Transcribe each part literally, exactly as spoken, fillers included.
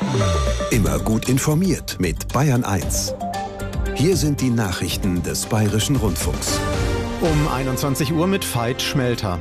Immer gut informiert mit Bayern eins. Hier sind die Nachrichten des Bayerischen Rundfunks. Um einundzwanzig Uhr mit Veit Schmelter.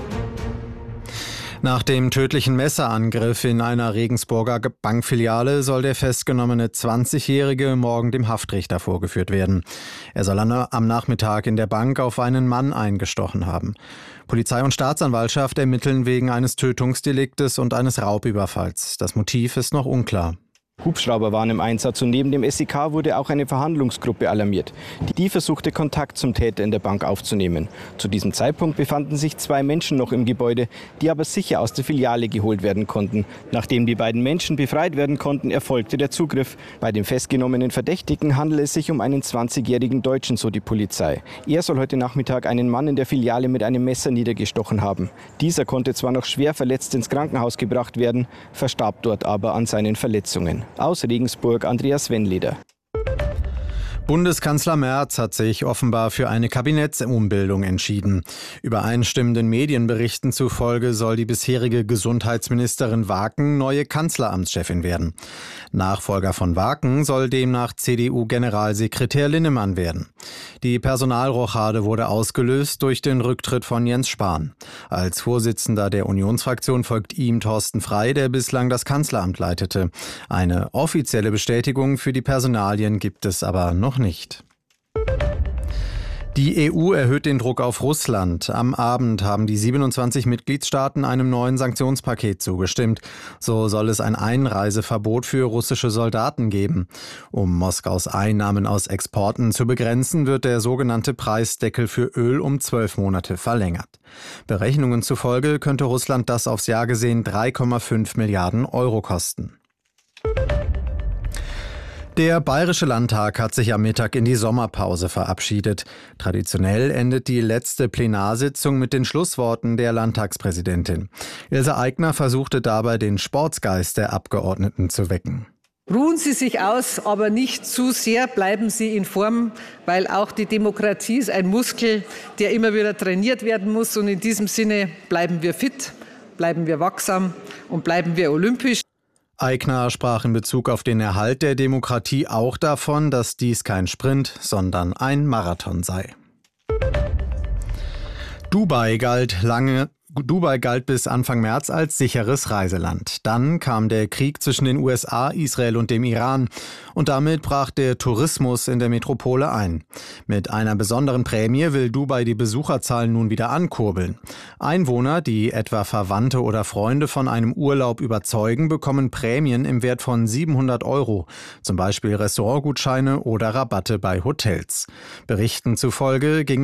Nach dem tödlichen Messerangriff in einer Regensburger Bankfiliale soll der festgenommene zwanzigjährige morgen dem Haftrichter vorgeführt werden. Er soll am Nachmittag in der Bank auf einen Mann eingestochen haben. Polizei und Staatsanwaltschaft ermitteln wegen eines Tötungsdeliktes und eines Raubüberfalls. Das Motiv ist noch unklar. Hubschrauber waren im Einsatz und neben dem S E K wurde auch eine Verhandlungsgruppe alarmiert. Die versuchte Kontakt zum Täter in der Bank aufzunehmen. Zu diesem Zeitpunkt befanden sich zwei Menschen noch im Gebäude, die aber sicher aus der Filiale geholt werden konnten. Nachdem die beiden Menschen befreit werden konnten, erfolgte der Zugriff. Bei dem festgenommenen Verdächtigen handelt es sich um einen zwanzigjährigen Deutschen, so die Polizei. Er soll heute Nachmittag einen Mann in der Filiale mit einem Messer niedergestochen haben. Dieser konnte zwar noch schwer verletzt ins Krankenhaus gebracht werden, verstarb dort aber an seinen Verletzungen. Aus Regensburg, Andreas Wennleder. Bundeskanzler Merz hat sich offenbar für eine Kabinettsumbildung entschieden. Übereinstimmenden Medienberichten zufolge soll die bisherige Gesundheitsministerin Waken neue Kanzleramtschefin werden. Nachfolger von Waken soll demnach C D U-Generalsekretär Linnemann werden. Die Personalrochade wurde ausgelöst durch den Rücktritt von Jens Spahn. Als Vorsitzender der Unionsfraktion folgt ihm Thorsten Frey, der bislang das Kanzleramt leitete. Eine offizielle Bestätigung für die Personalien gibt es aber noch nicht. Die E U erhöht den Druck auf Russland. Am Abend haben die siebenundzwanzig Mitgliedstaaten einem neuen Sanktionspaket zugestimmt. So soll es ein Einreiseverbot für russische Soldaten geben. Um Moskaus Einnahmen aus Exporten zu begrenzen, wird der sogenannte Preisdeckel für Öl um zwölf Monate verlängert. Berechnungen zufolge könnte Russland das aufs Jahr gesehen drei Komma fünf Milliarden Euro kosten. Der Bayerische Landtag hat sich am Mittag in die Sommerpause verabschiedet. Traditionell endet die letzte Plenarsitzung mit den Schlussworten der Landtagspräsidentin. Ilse Aigner versuchte dabei, den Sportsgeist der Abgeordneten zu wecken. Ruhen Sie sich aus, aber nicht zu sehr, bleiben Sie in Form, weil auch die Demokratie ist ein Muskel, der immer wieder trainiert werden muss. Und in diesem Sinne bleiben wir fit, bleiben wir wachsam und bleiben wir olympisch. Aigner sprach in Bezug auf den Erhalt der Demokratie auch davon, dass dies kein Sprint, sondern ein Marathon sei. Dubai galt lange Dubai galt bis Anfang März als sicheres Reiseland. Dann kam der Krieg zwischen den U S A, Israel und dem Iran. Und damit brach der Tourismus in der Metropole ein. Mit einer besonderen Prämie will Dubai die Besucherzahlen nun wieder ankurbeln. Einwohner, die etwa Verwandte oder Freunde von einem Urlaub überzeugen, bekommen Prämien im Wert von siebenhundert Euro. Zum Beispiel Restaurantgutscheine oder Rabatte bei Hotels. Berichten zufolge ging